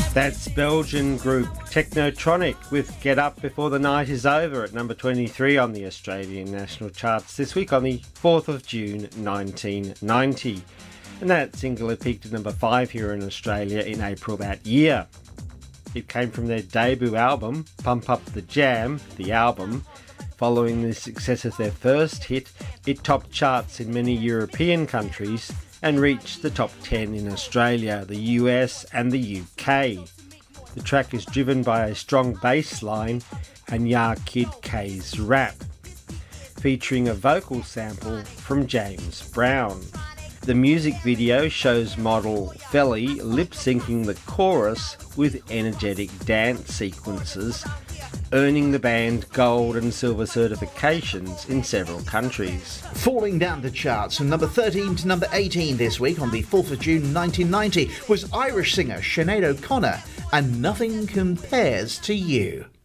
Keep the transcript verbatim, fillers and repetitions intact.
That's Belgian group Technotronic with Get Up Before the Night Is Over at number twenty-three on the Australian national charts this week on the fourth of June nineteen ninety. And that single had peaked at number five here in Australia in April that year. It came from their debut album, Pump Up the Jam, the album. Following the success of their first hit, it topped charts in many European countries and reached the top ten in Australia, the U S and the U K. The track is driven by a strong bass line and Ya Kid K's rap, featuring a vocal sample from James Brown. The music video shows model Felly lip-syncing the chorus with energetic dance sequences, earning the band gold and silver certifications in several countries. Falling down the charts from number thirteen to number eighteen this week on the fourth of June nineteen ninety was Irish singer Sinead O'Connor and Nothing Compares to You.